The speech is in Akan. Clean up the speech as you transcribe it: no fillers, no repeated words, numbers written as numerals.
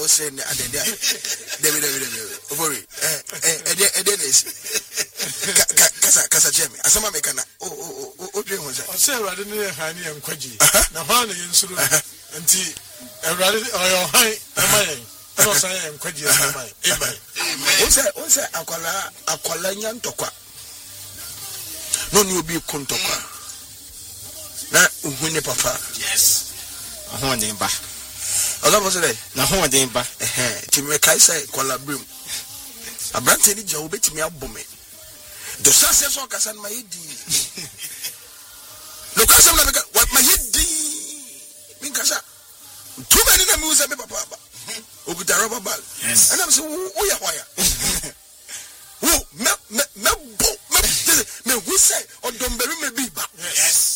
was saying David over Edenis Casa Jemmy. As some American. Oh, say rather than Hani and Quaji. Now, Hani in Sulu and tea. And rather or high, I was saying Quaji. Once Aquala Yan Tokwa. No new be Kuntokwa. Na uhune papa. Yes. Ahone ba. Oga bosele. Na ahone ba. Ti me kai sai kwalabrim. Abrante ni je obetimi abome. Do sase so kasa na yedi. No kasa na me what my yedi. Min kasa. Too many na me me papa. Oguta rubber ball. Yes. And I'm say wo ya waya. Wo me who say odomberi me bi ba. Yes.